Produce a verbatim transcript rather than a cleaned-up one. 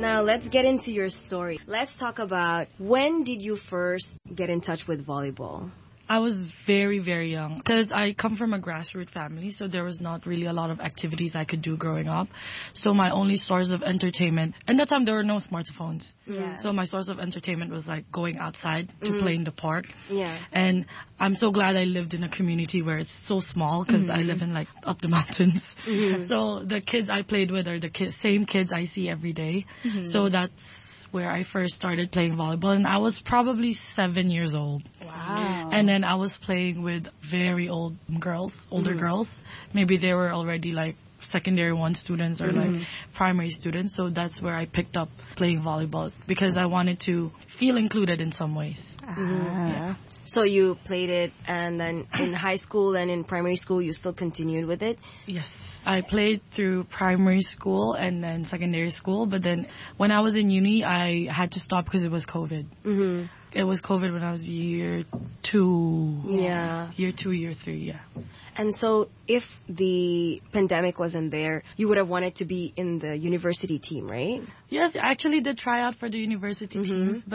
Now let's get into your story. Let's talk about when did you first get in touch with volleyball? I was very, very young because I come from a grassroots family, so there was not really a lot of activities I could do growing up. So my only source of entertainment, and that time there were no smartphones. Yeah. So my source of entertainment was like going outside to Mhm. play in the park. Yeah. And I'm so glad I lived in a community where it's so small because I live in like up the mountains. Mhm. So the kids I played with are the ki- same kids I see every day. So that's where I first started playing volleyball, and I was probably seven years old. Wow. And then I was playing with very old girls, older Mhm. girls. Maybe they were already like secondary one students or Mhm. like primary students. So that's where I picked up playing volleyball because I wanted to feel included in some ways. Ah. So you played it, and then in high school and in primary school, you still continued with it? Yes. I played through primary school and then secondary school. But then when I was in uni, I had to stop because it was COVID. Mm-hmm. It was COVID when I was year two. Yeah. Year two, year three, yeah. And so if the pandemic wasn't there, you would have wanted to be in the university team, right? Yes, I actually did try out for the university Mhm. teams,